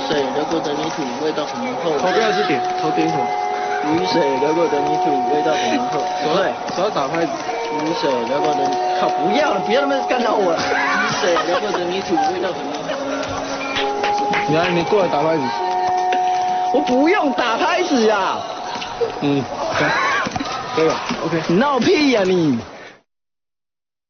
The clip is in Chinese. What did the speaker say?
水流过的泥土味道很浓厚。 头不要去点，头点什么？ 雨水流过的泥土味道很浓厚。 手要打拍子。 雨水流过的，靠，不要了，不要那么干扰我了。雨水流过的泥土味道很浓厚。 你过来打拍子。 我不用打拍子呀。 可以了 ，OK。 你闹屁呀你！